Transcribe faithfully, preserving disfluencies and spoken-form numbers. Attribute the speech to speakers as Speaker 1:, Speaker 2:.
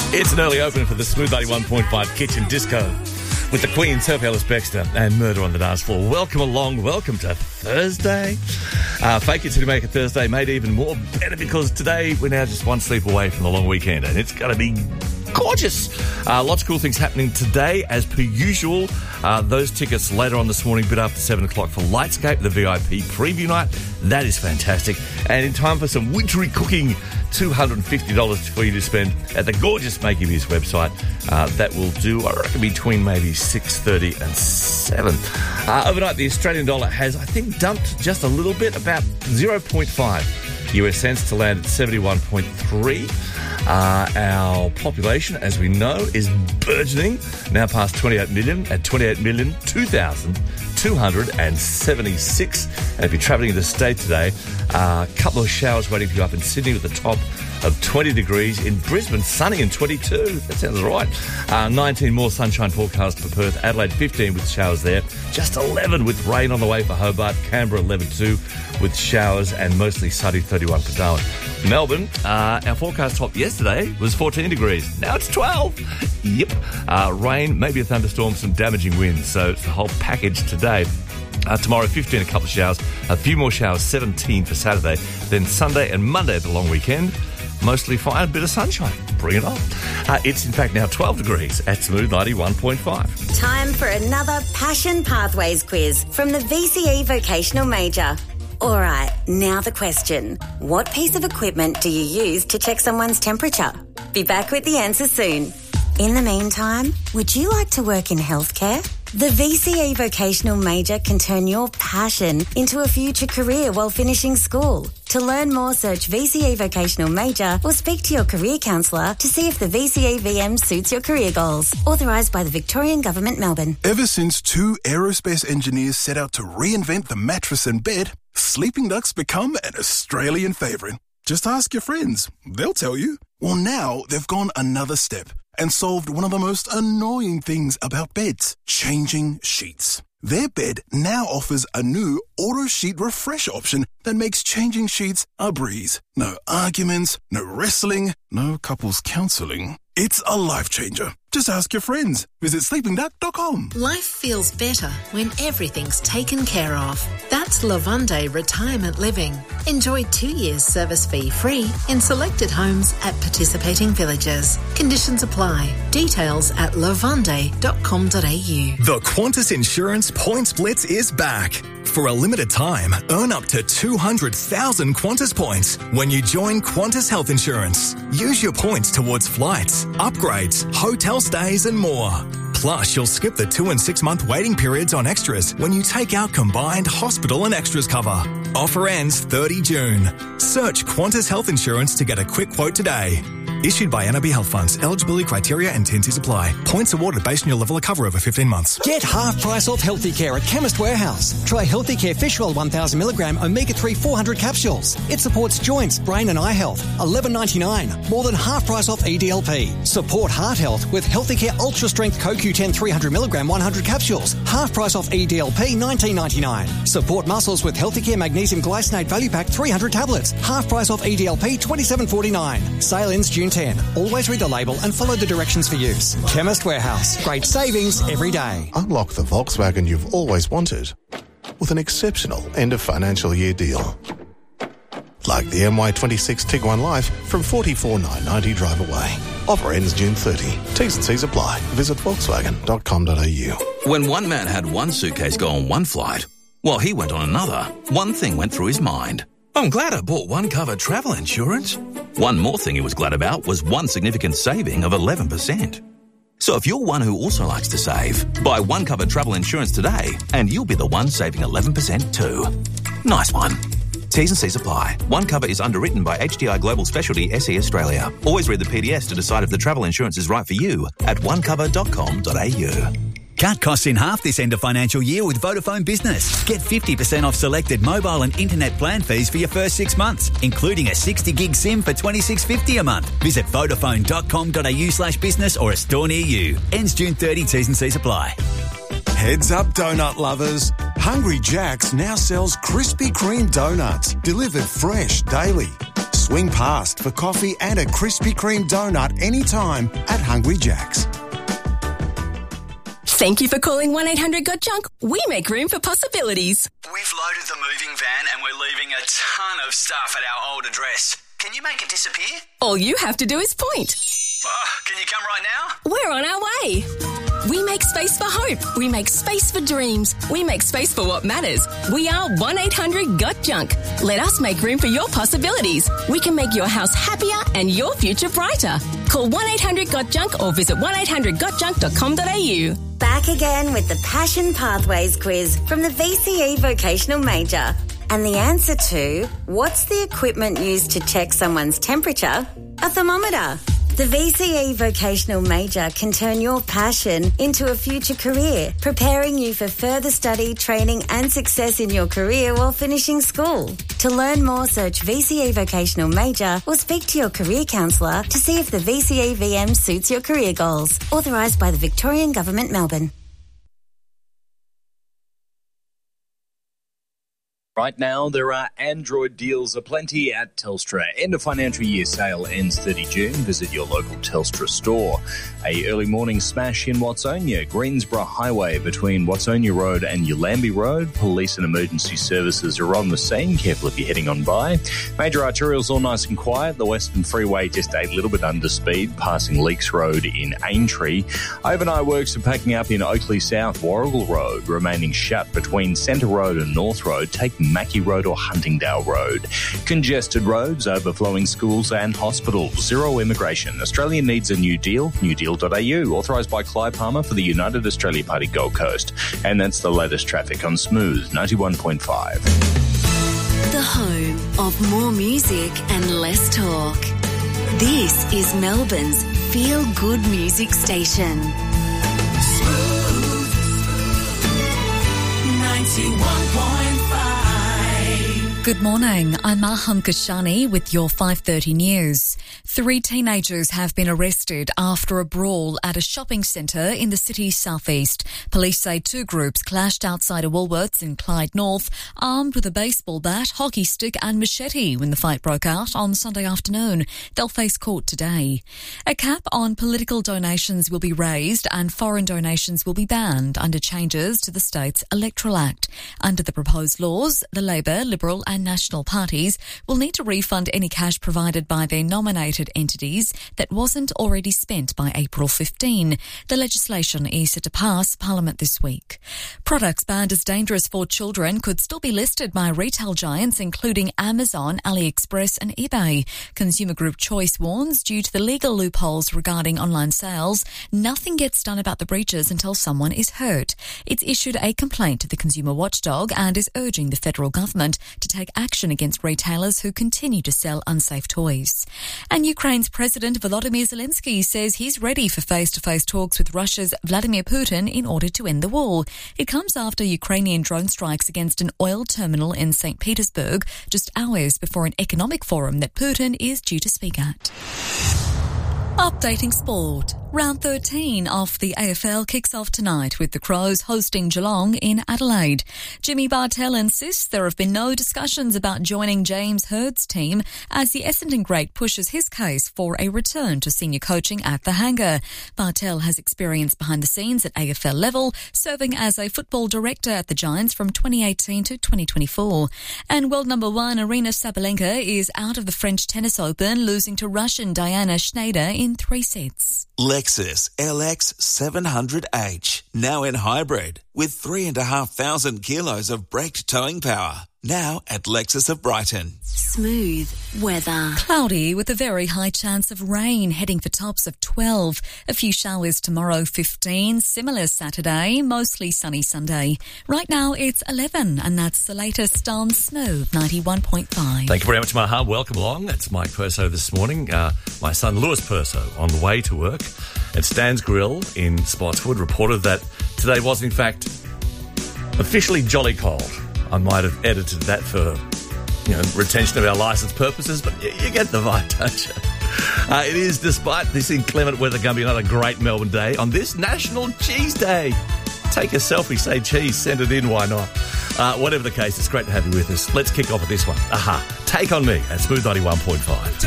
Speaker 1: It's an early opener for the Smooth ninety-one point five Kitchen Disco with the Queen, Surf Ellis Bextor, and Murder on the Dance Floor. Welcome along. Welcome to Thursday. Uh, fake it till you make it Thursday made even more better because today we're now just one sleep away from the long weekend and it's going to be gorgeous. Uh, lots of cool things happening today as per usual. Uh, those tickets later on this morning, a bit after seven o'clock for Lightscape, the V I P preview night. That is fantastic. And in time for some wintry cooking, two hundred fifty dollars for you to spend at the gorgeous Makey Muse website. Uh, that will do, I reckon, between maybe six thirty and seven. Uh, overnight, the Australian dollar has, I think, dumped just a little bit, about zero point five U S cents to land at seventy-one point three. Uh, our population, as we know, is burgeoning, now past twenty-eight million at twenty-eight million two thousand two hundred seventy-six. And if you're travelling in the state today, a uh, couple of showers waiting for you up in Sydney with the top of twenty degrees. In Brisbane, sunny and twenty-two. That sounds right. Uh, nineteen more sunshine forecast for Perth. Adelaide, fifteen with showers there. Just eleven with rain on the way for Hobart. Canberra, eleven too with showers and mostly sunny, thirty-one for Darwin. Melbourne, uh, our forecast top yesterday was fourteen degrees. Now it's twelve. Yep. Uh, rain, maybe a thunderstorm, some damaging winds. So it's the whole package today. Uh, tomorrow, fifteen, a couple of showers. A few more showers, seventeen for Saturday. Then Sunday and Monday, the long weekend. Mostly fine, a bit of sunshine. Bring it on. Uh, it's, in fact, now twelve degrees at Smooth ninety-one point five.
Speaker 2: Time for another Passion Pathways quiz from the V C E Vocational Major. All right, now the question. What piece of equipment do you use to check someone's temperature? Be back with the answer soon. In the meantime, would you like to work in healthcare? The V C E Vocational Major can turn your passion into a future career while finishing school. To learn more, search V C E Vocational Major or speak to your career counsellor to see if the V C E V M suits your career goals. Authorised by the Victorian Government, Melbourne.
Speaker 3: Ever since two aerospace engineers set out to reinvent the mattress and bed, Sleeping Duck's become an Australian favourite. Just ask your friends. They'll tell you. Well, now they've gone another step and solved one of the most annoying things about beds, changing sheets. Their bed now offers a new auto sheet refresh option that makes changing sheets a breeze. No arguments, no wrestling, no couples counselling. It's a life changer. Just ask your friends. Visit sleeping duck dot com.
Speaker 4: Life feels better when everything's taken care of. That's Lavande Retirement Living. Enjoy two years service fee free in selected homes at participating villages. Conditions apply. Details at lavande dot com dot a u.
Speaker 5: The Qantas Insurance Points Blitz is back. For a limited time, earn up to two hundred thousand Qantas points when you join Qantas Health Insurance. Use your points towards flights, upgrades, hotel stays and more. Plus, you'll skip the two and six month waiting periods on extras when you take out combined hospital and extras cover. Offer ends thirtieth of June. Search Qantas Health Insurance to get a quick quote today. Issued by N I B Health Funds. Eligibility criteria and T and Cs apply. Points awarded based on your level of cover over fifteen months.
Speaker 6: Get half price off Healthy Care at Chemist Warehouse. Try Healthy Care Fish Oil one thousand milligram omega three four hundred capsules. It supports joints, brain and eye health. eleven ninety-nine. More than half price off E D L P. Support heart health with Healthy Care Ultra Strength Co Q ten three hundred milligram one hundred capsules. Half price off E D L P nineteen ninety-nine. Support muscles with Healthy Care Magnesium Glycinate Value Pack three hundred tablets. Half price off E D L P twenty-seven forty-nine. Sale ends June tenth. Always read the label and follow the directions for use. Chemist Warehouse. Great savings every day.
Speaker 7: Unlock the Volkswagen you've always wanted with an exceptional end of financial year deal. Like the M Y twenty-six Tiguan Life from forty-four thousand nine hundred ninety drive away. Offer ends June thirtieth. T's and C's apply. Visit volkswagen dot com dot a u.
Speaker 8: When one man had one suitcase go on one flight, while he went on another, one thing went through his mind. I'm glad I bought One Cover travel insurance. One more thing he was glad about was one significant saving of eleven percent. So if you're one who also likes to save, buy One Cover travel insurance today and you'll be the one saving eleven percent too. Nice one. T's and C's apply. One Cover is underwritten by H D I Global Specialty S E Australia. Always read the P D S to decide if the travel insurance is right for you at one cover dot com dot a u.
Speaker 9: Cut costs in half this end of financial year with Vodafone Business. Get fifty percent off selected mobile and internet plan fees for your first six months, including a sixty gig SIM for twenty-six fifty a month. Visit vodafone dot com dot a u slash business or a store near you. Ends June thirtieth. T's and C's apply.
Speaker 10: Heads up, donut lovers. Hungry Jack's now sells Krispy Kreme donuts, delivered fresh daily. swing past for coffee and a Krispy Kreme donut anytime at Hungry Jack's.
Speaker 11: Thank you for calling one eight hundred got junk. We make room for possibilities.
Speaker 12: We've loaded the moving van and we're leaving a ton of stuff at our old address. Can you make it disappear?
Speaker 11: All you have to do is point.
Speaker 12: Oh, can you come right now?
Speaker 11: We're on our way. We make space for hope. We make space for dreams. We make space for what matters. We are one eight hundred got junk. Let us make room for your possibilities. We can make your house happier and your future brighter. Call one eight hundred got junk or visit one eight hundred got junk dot com dot a u.
Speaker 2: Back again with the Passion Pathways quiz from the V C E Vocational Major. And the answer to what's the equipment used to check someone's temperature? A thermometer. The V C E Vocational Major can turn your passion into a future career, preparing you for further study, training and success in your career while finishing school. To learn more, search V C E Vocational Major or speak to your career counsellor to see if the V C E V M suits your career goals. Authorised by the Victorian Government, Melbourne.
Speaker 13: Right now, there are Android deals aplenty at Telstra. End of financial year sale ends thirty June. Visit your local Telstra store. A early morning smash in Watsonia, Greensborough Highway between Watsonia Road and Ulambi Road. Police and emergency services are on the scene. Careful if you're heading on by. Major arterials all nice and quiet. The Western Freeway just a little bit under speed, passing Leaks Road in Aintree. Overnight works are packing up in Oakley South, Warrigal Road, remaining shut between Centre Road and North Road. Take Mackie Road or Huntingdale Road. Congested roads, overflowing schools and hospitals. Zero immigration. Australia needs a new deal. new deal dot a u. Authorised by Clive Palmer for the United Australia Party Gold Coast. And that's the latest traffic on Smooth ninety-one point five.
Speaker 14: The home of more music and less talk. This is Melbourne's Feel Good Music Station.
Speaker 15: Smooth ninety-one point five.
Speaker 16: Good morning. I'm Maham Kashani with your five thirty news. Three teenagers have been arrested after a brawl at a shopping centre in the city's southeast. Police say two groups clashed outside a Woolworths in Clyde North, armed with a baseball bat, hockey stick and machete when the fight broke out on Sunday afternoon. They'll face court today. A cap on political donations will be raised and foreign donations will be banned under changes to the state's Electoral Act. Under the proposed laws, the Labor, Liberal and National parties will need to refund any cash provided by their nominated entities that wasn't already spent by April fifteenth. The legislation is set to pass Parliament this week. Products banned as dangerous for children could still be listed by retail giants including Amazon, AliExpress and eBay. Consumer Group Choice warns due to the legal loopholes regarding online sales, nothing gets done about the breaches until someone is hurt. It's issued a complaint to the Consumer Watchdog and is urging the federal government to take action against retailers who continue to sell unsafe toys. And Ukraine's President Volodymyr Zelensky says he's ready for face-to-face talks with Russia's Vladimir Putin in order to end the war. It comes after Ukrainian drone strikes against an oil terminal in Saint Petersburg just hours before an economic forum that Putin is due to speak at. Updating sport. Round thirteen of the A F L kicks off tonight with the Crows hosting Geelong in Adelaide. Jimmy Bartel insists there have been no discussions about joining James Hird's team as the Essendon great pushes his case for a return to senior coaching at the Hangar. Bartel has experience behind the scenes at A F L level, serving as a football director at the Giants from twenty eighteen to twenty twenty-four. And world number one Aryna Sabalenka is out of the French Tennis Open, losing to Russian Diana Schneider in three sets.
Speaker 17: Lexus L X seven hundred H, now in hybrid, with three and a half thousand kilos of braked towing power. Now at Lexus of Brighton.
Speaker 14: Smooth weather.
Speaker 16: Cloudy with a very high chance of rain, heading for tops of twelve. A few showers tomorrow, fifteen. Similar Saturday, mostly sunny Sunday. Right now it's eleven, and that's the latest on Smooth ninety-one point five.
Speaker 1: Thank you very much, Maha. Welcome along. That's Mike Perso this morning. Uh, my son Lewis Perso on the way to work at Stan's Grill in Spotswood reported that today was in fact officially jolly cold. I might have edited that for, you know, retention of our licence purposes, but you, you get the vibe, don't you? Uh, it is, despite this inclement weather, going to be another great Melbourne day on this National Cheese Day. Take a selfie, say cheese, send it in, why not? Uh, whatever the case, it's great to have you with us. Let's kick off with this one. Aha. Take On Me at Smooth ninety-one point five.